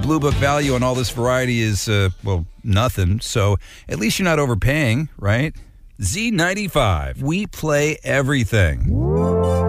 Blue Book value on all this variety is, nothing. So at least you're not overpaying, right? Z95. We play everything.